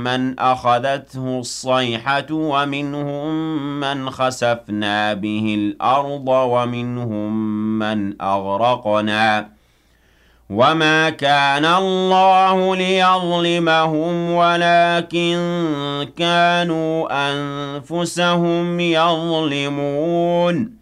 من أخذته الصيحة ومنهم من خسفنا به الأرض ومنهم من أغرقنا وما كان الله ليظلمهم ولكن كانوا أنفسهم يظلمون